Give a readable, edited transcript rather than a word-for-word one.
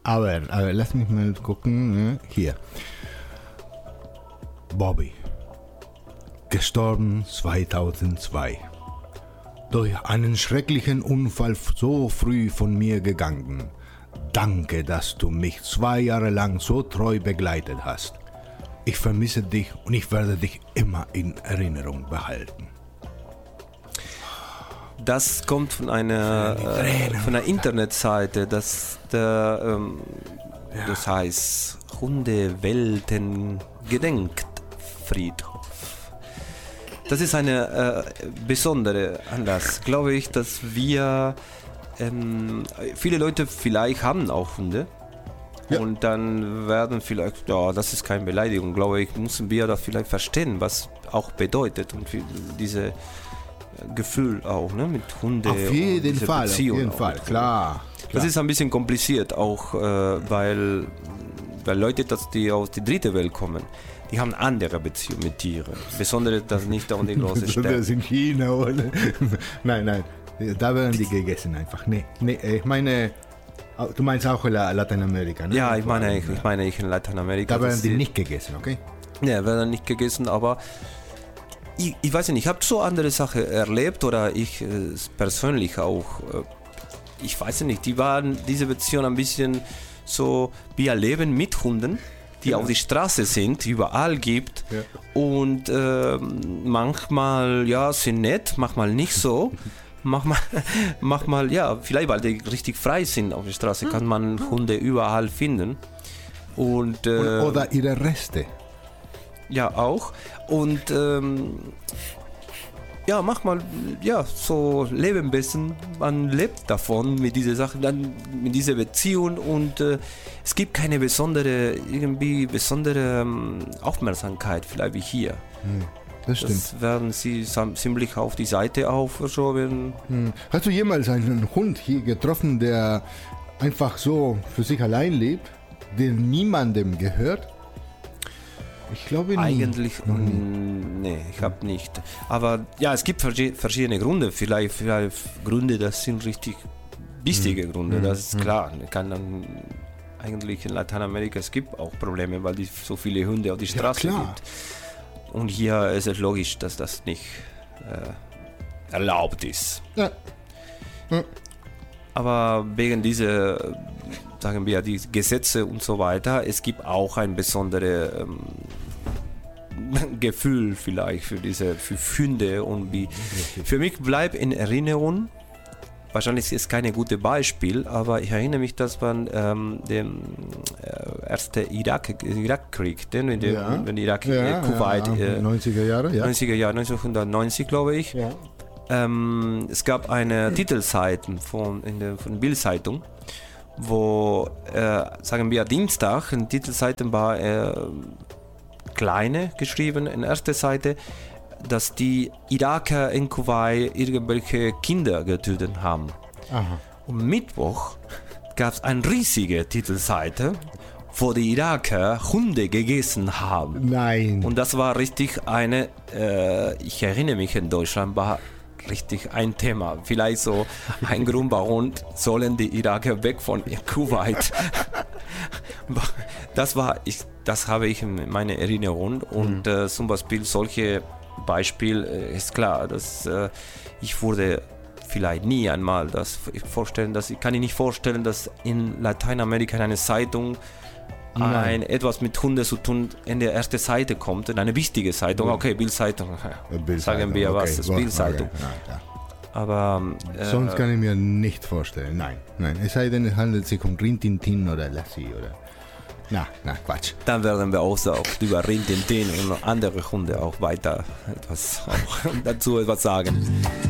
Aber lass mich mal gucken. Ne? Hier. Bobby. Gestorben 2002. Durch einen schrecklichen Unfall so früh von mir gegangen. Danke, dass du mich 2 Jahre lang so treu begleitet hast. Ich vermisse dich und ich werde dich immer in Erinnerung behalten. Das kommt von einer Internetseite, das heißt Hundewelten-Gedenkfriedhof. Das ist eine besondere Anlass, glaube ich, dass wir, viele Leute vielleicht haben auch Hunde. Ja. Und dann werden vielleicht, ja, das ist keine Beleidigung, glaube ich, müssen wir da vielleicht verstehen, was auch bedeutet und diese Gefühl auch, ne, mit Hunde. Auf jeden Fall, klar. Das ist ein bisschen kompliziert auch, weil Leute, die aus der dritten Welt kommen, die haben andere Beziehungen mit Tieren. Besonders das nicht an die großen Städte. Das in China, oder? Nein, da werden die gegessen einfach. Nee, ich meine, du meinst auch Lateinamerika, ne? Ja, ich meine in Lateinamerika. Da werden die nicht gegessen, okay? Ja, werden nicht gegessen, aber ich weiß nicht, ich habe so andere Sachen erlebt oder ich persönlich auch, ich weiß nicht, diese Beziehung ein bisschen so, wir leben mit Hunden, die auf die Straße sind, überall gibt und manchmal sind nett, manchmal nicht so. Manchmal, ja, vielleicht weil die richtig frei sind auf der Straße, kann man Hunde überall finden. Oder ihre Reste. Ja, auch. Und manchmal, so leben ein bisschen, man lebt davon mit dieser Sache, dann mit dieser Beziehung und es gibt keine besondere Aufmerksamkeit, vielleicht wie hier. Das stimmt. Das werden sie ziemlich auf die Seite aufgeschoben. Hast du jemals einen Hund hier getroffen, der einfach so für sich allein lebt, der niemandem gehört? Ich glaube nicht. Eigentlich, nee, ich habe nicht. Aber ja, es gibt verschiedene Gründe. Vielleicht Gründe, das sind richtig wichtige Gründe, das ist klar. Eigentlich in Lateinamerika, es gibt auch Probleme, weil es so viele Hunde auf die Straße gibt. Und hier ist es logisch, dass das nicht erlaubt ist. Ja. Aber wegen dieser, sagen wir, die Gesetze und so weiter, es gibt auch ein besonderes Gefühl vielleicht für Hunde und für mich bleibt in Erinnerung. Wahrscheinlich ist es kein gutes Beispiel, aber ich erinnere mich, dass man dem ersten Irakkrieg, wenn Irak, Kuwait, 90er Jahre, 1990 glaube ich. Ja. Es gab eine Titelseite von Bild-Zeitung, wo, sagen wir, Dienstag, eine Titelseite war kleine geschrieben, in erster Seite, dass die Iraker in Kuwait irgendwelche Kinder getötet haben. Aha. Und Mittwoch gab es eine riesige Titelseite, wo die Iraker Hunde gegessen haben. Nein. Und das war richtig ich erinnere mich, in Deutschland war richtig ein Thema. Vielleicht so ein Grund, warum sollen die Iraker weg von Kuwait. Das habe ich in meiner Erinnerung. Und zum Beispiel solche Beispiel ist klar, dass ich würde vielleicht nie einmal ich kann mir nicht vorstellen, dass in Lateinamerika eine Zeitung etwas mit Hunden zu tun in der ersten Seite kommt, in eine wichtige Zeitung, okay, Bild-Zeitung, sagen wir, okay, was ist Bild-Zeitung. Okay, aber sonst kann ich mir nicht vorstellen, nein, es sei denn, es handelt sich um Rin-Tin-Tin oder Lassie oder Quatsch. Dann werden wir auch über Rin-Tin-Tin und andere Hunde auch weiter dazu etwas sagen.